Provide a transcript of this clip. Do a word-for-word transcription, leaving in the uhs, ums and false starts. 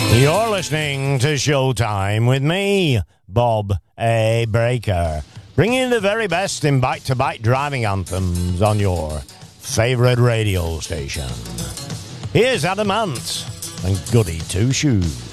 You're listening to Showtime with me, Bob A. Breaker, bringing you the very best in back-to-back driving anthems on your favourite radio station. Here's Adam Ant and Goody Two Shoes.